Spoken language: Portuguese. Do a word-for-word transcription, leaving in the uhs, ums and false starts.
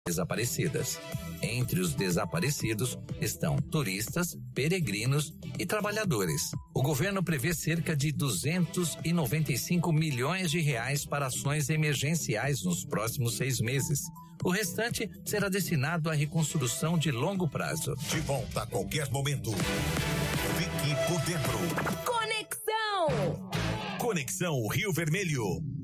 desaparecidas. Entre os desaparecidos estão turistas, peregrinos e trabalhadores. O governo prevê cerca de duzentos e noventa e cinco milhões de reais para ações emergenciais nos próximos seis meses. O restante será destinado à reconstrução de longo prazo. De volta a qualquer momento. Fique por dentro. Conexão. Conexão Rio Vermelho.